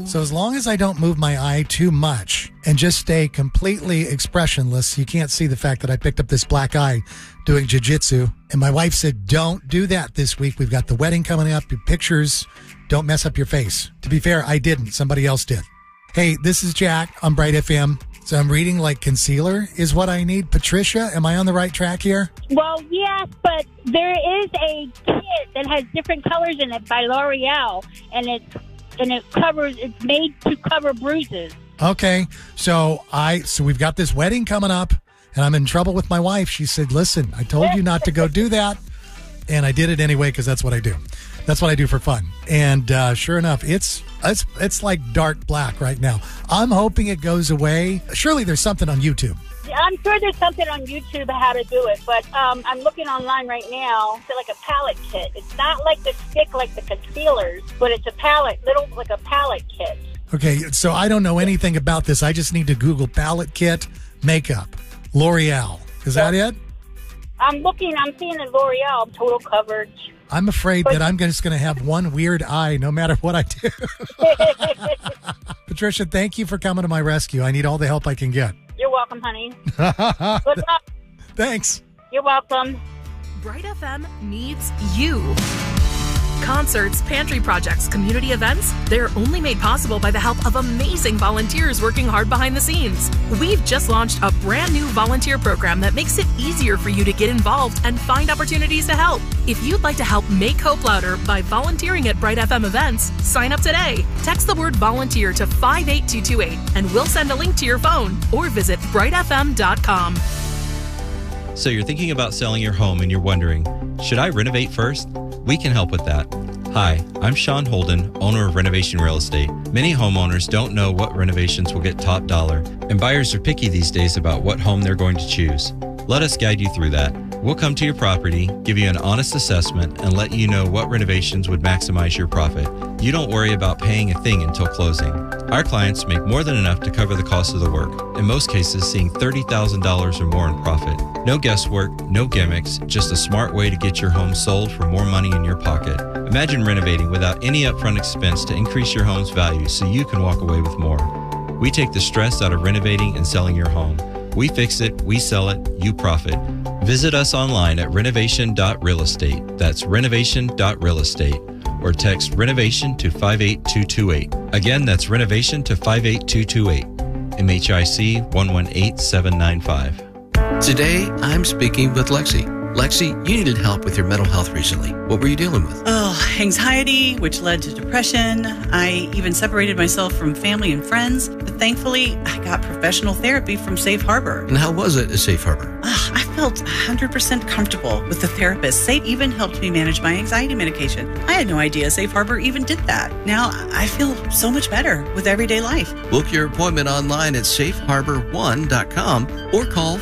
So as long as I don't move my eye too much and just stay completely expressionless, you can't see the fact that I picked up this black eye doing jiu-jitsu. And my wife said, don't do that this week. We've got the wedding coming up, your pictures. Don't mess up your face. To be fair, I didn't. Somebody else did. Hey, this is Jack on Bright FM. So I'm reading like concealer is what I need. Patricia, am I on the right track here? Well, yes, but there is a kit that has different colors in it by L'Oreal, and it's made to cover bruises. Okay, so we've got this wedding coming up, and I'm in trouble with my wife. She said, "Listen, I told you not to go do that," and I did it anyway because that's what I do. That's what I do for fun. And sure enough, it's like dark black right now. I'm hoping it goes away. Surely there's something on YouTube. I'm sure there's something on YouTube how to do it, but I'm looking online right now. It's like a palette kit. It's not like the stick like the concealers, but it's a palette, like a palette kit. Okay, so I don't know anything about this. I just need to Google palette kit makeup. L'Oreal. Is that it? I'm seeing the L'Oreal total coverage. I'm afraid that I'm just going to have one weird eye no matter what I do. Patricia, thank you for coming to my rescue. I need all the help I can get. You're welcome, honey. Good luck. Thanks. You're welcome. Bright FM needs you. Concerts, pantry projects, community events, they're only made possible by the help of amazing volunteers working hard behind the scenes. We've just launched a brand new volunteer program that makes it easier for you to get involved and find opportunities to help. If you'd like to help make hope louder by volunteering at Bright FM events, sign up today. Text the word volunteer to 58228 and we'll send a link to your phone or visit brightfm.com. So you're thinking about selling your home and you're wondering, should I renovate first? We can help with that. Hi, I'm Sean Holden, owner of Renovation Real Estate. Many homeowners don't know what renovations will get top dollar, and buyers are picky these days about what home they're going to choose. Let us guide you through that. We'll come to your property, give you an honest assessment, and let you know what renovations would maximize your profit. You don't worry about paying a thing until closing. Our clients make more than enough to cover the cost of the work, in most cases seeing $30,000 or more in profit. No guesswork, no gimmicks, just a smart way to get your home sold for more money in your pocket. Imagine renovating without any upfront expense to increase your home's value so you can walk away with more. We take the stress out of renovating and selling your home. We fix it, we sell it, you profit. Visit us online at renovation.realestate. That's renovation.realestate. Or text renovation to 58228. Again, that's renovation to 58228. MHIC 118795. Today, I'm speaking with Lexi. Lexi, you needed help with your mental health recently. What were you dealing with? Anxiety, which led to depression. I even separated myself from family and friends. But thankfully, I got professional therapy from Safe Harbor. And how was it at Safe Harbor? I felt 100% comfortable with the therapist. Safe even helped me manage my anxiety medication. I had no idea Safe Harbor even did that. Now I feel so much better with everyday life. Book your appointment online at safeharbor1.com or call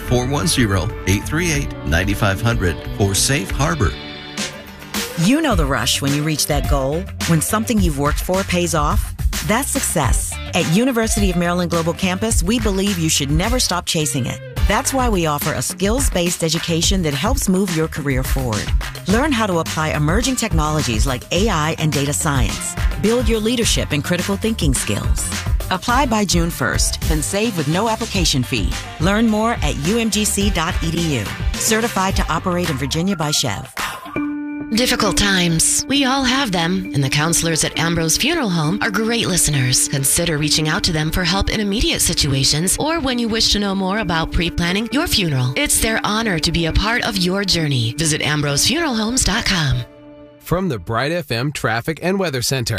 410-838-9500 for Safe Harbor. You know the rush when you reach that goal, when something you've worked for pays off. That's success. At University of Maryland Global Campus, we believe you should never stop chasing it. That's why we offer a skills-based education that helps move your career forward. Learn how to apply emerging technologies like AI and data science. Build your leadership and critical thinking skills. Apply by June 1st and save with no application fee. Learn more at umgc.edu. Certified to operate in Virginia by Chev. Difficult times. We all have them, and the counselors at Ambrose Funeral Home are great listeners. Consider reaching out to them for help in immediate situations or when you wish to know more about pre-planning your funeral. It's their honor to be a part of your journey. Visit ambrosefuneralhomes.com. From the Bright FM Traffic and Weather Center.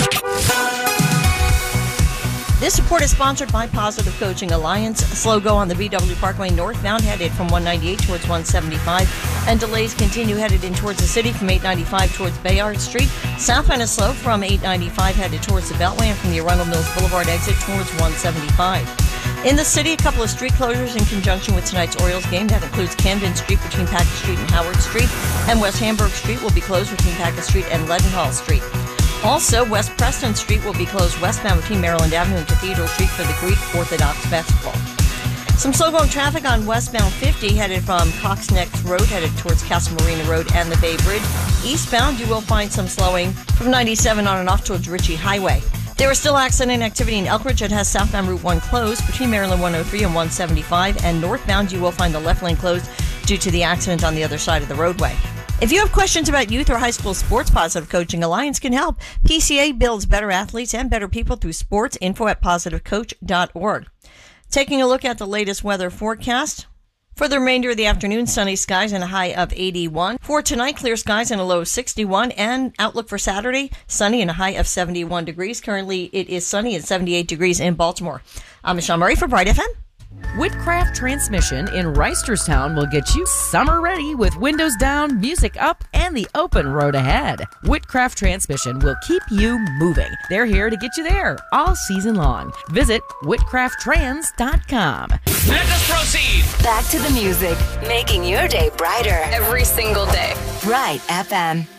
This report is sponsored by Positive Coaching Alliance. A slow go on the BW Parkway northbound headed from 198 towards 175. And delays continue headed in towards the city from 895 towards Bayard Street. Southbound is slow from 895 headed towards the Beltway and from the Arundel Mills Boulevard exit towards 175. In the city, a couple of street closures in conjunction with tonight's Orioles game. That includes Camden Street between Packard Street and Howard Street. And West Hamburg Street will be closed between Packard Street and Leadenhall Street. Also, West Preston Street will be closed westbound between Maryland Avenue and Cathedral Street for the Greek Orthodox Festival. Some slow-going traffic on westbound 50 headed from Cox Neck Road, headed towards Castle Marina Road and the Bay Bridge. Eastbound, you will find some slowing from 97 on and off towards Ritchie Highway. There is still accident activity in Elkridge. It has southbound Route 1 closed between Maryland 103 and 175, and northbound you will find the left lane closed due to the accident on the other side of the roadway. If you have questions about youth or high school sports, Positive Coaching Alliance can help. PCA builds better athletes and better people through sports. Info at positivecoach.org. Taking a look at the latest weather forecast. For the remainder of the afternoon, sunny skies and a high of 81. For tonight, clear skies and a low of 61. And outlook for Saturday, sunny and a high of 71 degrees. Currently, it is sunny and 78 degrees in Baltimore. I'm Michelle Murray for Bright FM. Whitcraft Transmission in Reisterstown will get you summer ready with windows down, music up, and the open road ahead. Whitcraft Transmission will keep you moving. They're here to get you there all season long. Visit whitcrafttrans.com. Let us proceed. Back to the music, making your day brighter every single day. Bright FM.